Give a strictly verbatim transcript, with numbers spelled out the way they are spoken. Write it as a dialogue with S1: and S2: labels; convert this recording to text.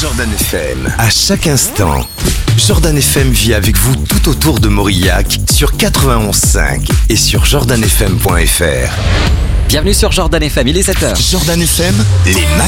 S1: Jordan F M, à chaque instant. Jordan F M vit avec vous tout autour de Maurillac sur quatre-vingt-onze cinq et sur jordan f m point f r.
S2: Bienvenue sur Jordan F M, il est sept heures.
S1: Jordan F M, les